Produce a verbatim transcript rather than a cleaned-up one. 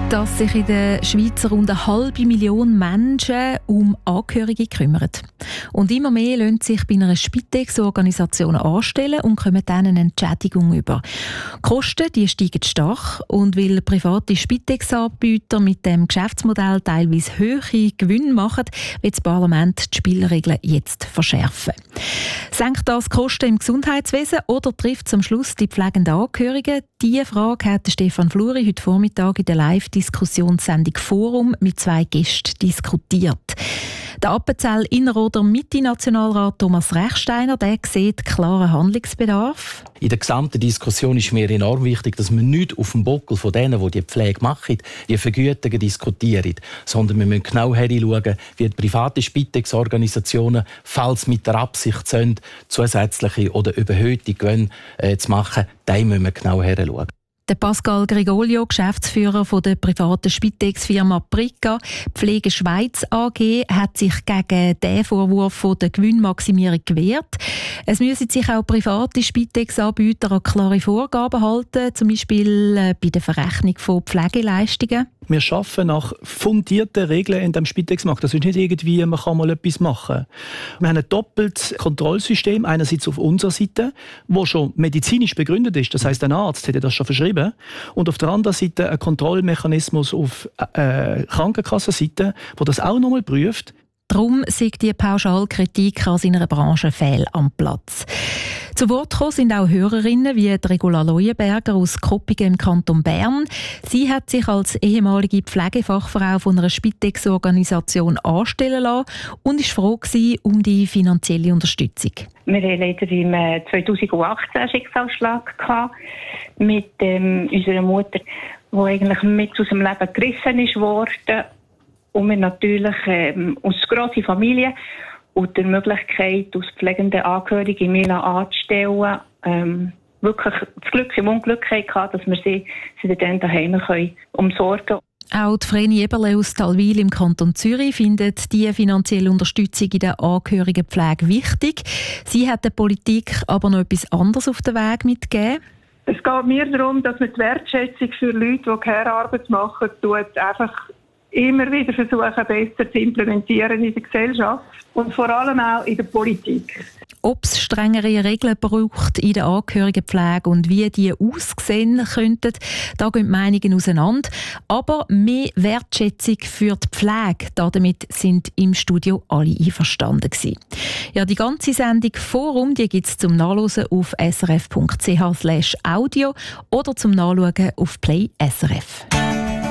dass sich in der Schweiz rund eine halbe Million Menschen um Angehörige kümmern. Und immer mehr lassen sich bei einer Spitex-Organisation anstellen und kommen dann eine Entschädigung über. Die Kosten die steigen stark und weil private Spitex-Anbieter mit dem Geschäftsmodell teilweise hohe Gewinne machen, wird das Parlament die Spielregeln jetzt verschärfen. Senkt das die Kosten im Gesundheitswesen oder trifft zum Schluss die pflegenden Angehörigen? Diese Frage hat Stefan Fluri heute Vormittag in der Live-Diskussionssendung Forum mit zwei Gästen diskutiert. Der Appenzell-Innerrhoder Mitte-Nationalrat Thomas Rechsteiner der sieht klaren Handlungsbedarf. In der gesamten Diskussion ist mir enorm wichtig, dass wir nicht auf dem Buckel von denen, die die Pflege machen, die Vergütungen diskutieren, sondern wir müssen genau hinschauen, wie die private Spitex-Organisationen, falls mit der Absicht sind, zusätzliche oder überhöhte Gewinne äh, zu machen, da müssen wir genau hinschauen. Der Pascal Grigolio, Geschäftsführer von der privaten Spitex-Firma Prica Pflege Schweiz A G, hat sich gegen den Vorwurf von der Gewinnmaximierung gewehrt. Es müssen sich auch private Spitex-Anbieter an klare Vorgaben halten, zum Beispiel bei der Verrechnung von Pflegeleistungen. Wir arbeiten nach fundierten Regeln in dem Spitex-Markt. Das ist nicht irgendwie, man kann mal etwas machen. Wir haben ein doppeltes Kontrollsystem, einerseits auf unserer Seite, das schon medizinisch begründet ist. Das heisst, ein Arzt hätte das schon verschrieben. Und auf der anderen Seite ein Kontrollmechanismus auf äh, Krankenkassenseite, der das auch nochmal prüft. Darum sieht die Pauschalkritik an seiner Branche fehl am Platz. Zu Wort gekommen sind auch Hörerinnen wie Regula Leuenberger aus Koppingen im Kanton Bern. Sie hat sich als ehemalige Pflegefachfrau von einer Spitex-Organisation anstellen lassen und war froh um die finanzielle Unterstützung. Wir hatten leider im zweitausendachtzehn einen Schicksalsschlag gehabt mit ähm, unserer Mutter, die eigentlich mit aus dem Leben gerissen ist worden. Und wir natürlich ähm, als grosse Familie und die Möglichkeit, als pflegende Angehörige Mila anzustellen, ähm, wirklich das Glück im Unglück hatten, dass wir sie, sie dann daheim können umsorgen. Auch die Vreni Eberle aus Talwil im Kanton Zürich findet die finanzielle Unterstützung in der Angehörigenpflege wichtig. Sie hat der Politik aber noch etwas anderes auf den Weg mitgegeben. Es geht mir darum, dass man die Wertschätzung für Leute, die Care-Arbeit machen, tut, einfach immer wieder versuchen, besser zu implementieren in der Gesellschaft und vor allem auch in der Politik. Ob es strengere Regeln braucht in der Angehörigenpflege und wie die aussehen könnten, da gehen die Meinungen auseinander. Aber mehr Wertschätzung für die Pflege, damit sind im Studio alle einverstanden gewesen. Ja, die ganze Sendung Forum, die gibt es zum Nachlesen auf srf punkt c h slash audio oder zum Nachschauen auf Play S R F.